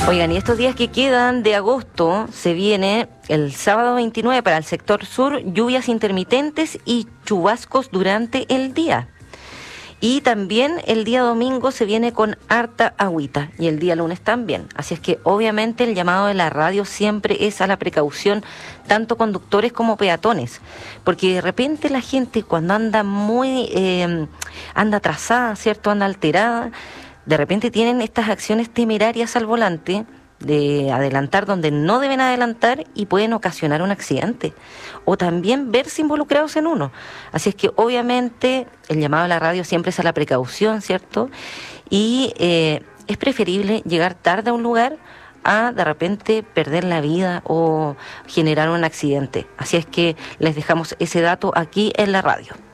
Oigan, y estos días que quedan de agosto se viene el sábado 29 para el sector sur, lluvias intermitentes y chubascos durante el día. Y también el día domingo se viene con harta agüita y el día lunes también. Así es que obviamente el llamado de la radio siempre es a la precaución, tanto conductores como peatones. Porque de repente la gente cuando anda anda atrasada, ¿cierto? Anda alterada, de repente tienen estas acciones temerarias al volante de adelantar donde no deben adelantar y pueden ocasionar un accidente o también verse involucrados en uno. Así es que obviamente el llamado a la radio siempre es a la precaución, ¿cierto? Y es preferible llegar tarde a un lugar a de repente perder la vida o generar un accidente. Así es que les dejamos ese dato aquí en la radio.